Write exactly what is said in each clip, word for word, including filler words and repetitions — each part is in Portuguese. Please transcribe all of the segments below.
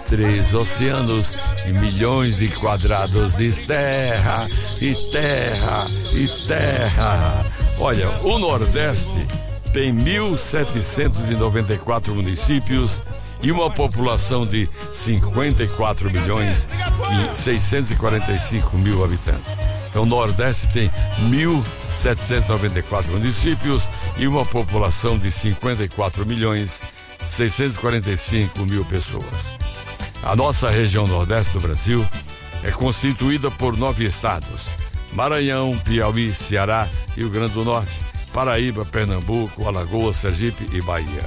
três oceanos e milhões de quadrados de terra, e terra, e terra. Olha, o Nordeste tem mil setecentos e noventa e quatro municípios e uma população de cinquenta e quatro milhões e seiscentos e quarenta e cinco mil habitantes. Então, o Nordeste tem mil setecentos e noventa e quatro municípios e uma população de cinquenta e quatro milhões e seiscentos e quarenta e cinco mil pessoas. A nossa região Nordeste do Brasil é constituída por nove estados: Maranhão, Piauí, Ceará, Rio Grande do Norte, Paraíba, Pernambuco, Alagoas, Sergipe e Bahia.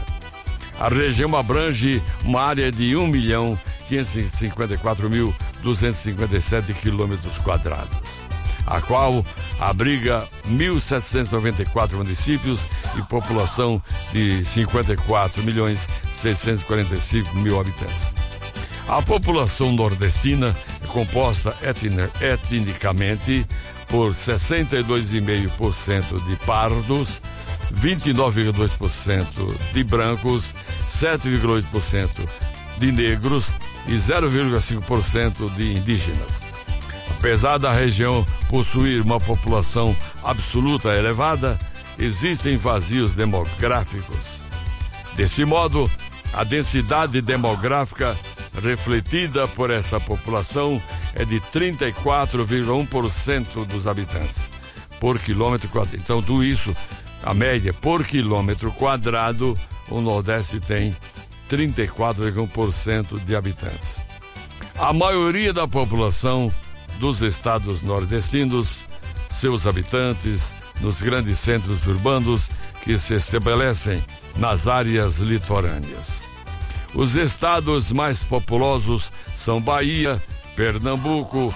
A região abrange uma área de um milhão quinhentos e cinquenta e quatro mil duzentos e cinquenta e sete quilômetros quadrados, a qual abriga mil setecentos e noventa e quatro municípios e população de cinquenta e quatro milhões seiscentos e quarenta e cinco mil habitantes. A população nordestina é composta etni- etnicamente por sessenta e dois vírgula cinco por cento de pardos, vinte e nove vírgula dois por cento de brancos, sete vírgula oito por cento de negros e zero vírgula cinco por cento de indígenas. Apesar da região possuir uma população absoluta elevada, existem vazios demográficos. Desse modo, a densidade demográfica refletida por essa população é de trinta e quatro vírgula um por cento dos habitantes por quilômetro quadrado. Então, tudo isso, a média por quilômetro quadrado, o Nordeste tem trinta e quatro vírgula um por cento de habitantes. A maioria da população dos estados nordestinos, seus habitantes, nos grandes centros urbanos que se estabelecem nas áreas litorâneas. Os estados mais populosos são Bahia, Pernambuco,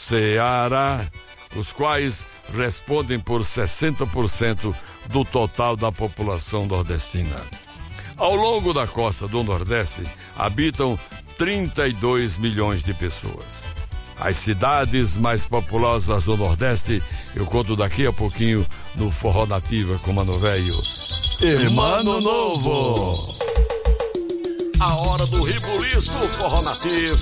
Ceará, os quais respondem por sessenta por cento do total da população nordestina. Ao longo da costa do Nordeste habitam trinta e dois milhões de pessoas. As cidades mais populosas do Nordeste eu conto daqui a pouquinho no Forró Nativa com Mano Velho e Mano Novo. A hora do ribuliço, Forró Nativa.